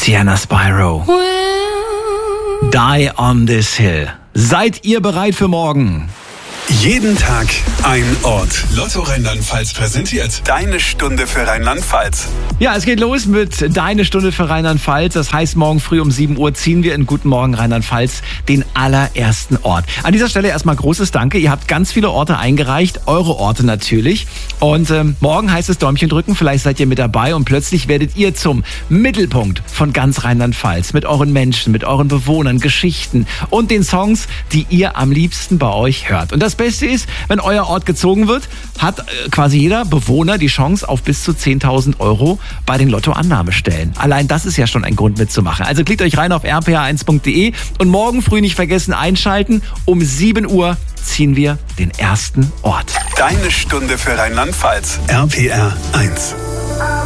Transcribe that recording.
Sienna Spyro. Die on this hill. Seid ihr bereit für morgen? Jeden Tag ein Ort. Lotto Rheinland-Pfalz präsentiert Deine Stunde für Rheinland-Pfalz. Ja, es geht los mit Deine Stunde für Rheinland-Pfalz. Das heißt, morgen früh um 7 Uhr ziehen wir in Guten Morgen Rheinland-Pfalz den allerersten Ort. An dieser Stelle erstmal großes Danke. Ihr habt ganz viele Orte eingereicht, eure Orte natürlich. Und morgen heißt es Däumchen drücken, vielleicht seid ihr mit dabei und plötzlich werdet ihr zum Mittelpunkt von ganz Rheinland-Pfalz. Mit euren Menschen, mit euren Bewohnern, Geschichten und den Songs, die ihr am liebsten bei euch hört. Und das Beste ist, wenn euer Ort gezogen wird, hat quasi jeder Bewohner die Chance auf bis zu 10.000 Euro bei den Lottoannahmestellen. Allein das ist ja schon ein Grund mitzumachen. Also klickt euch rein auf rpa1.de und morgen früh nicht vergessen einschalten. Um 7 Uhr ziehen wir den ersten Ort. Deine Stunde für Rheinland-Pfalz. RPR 1.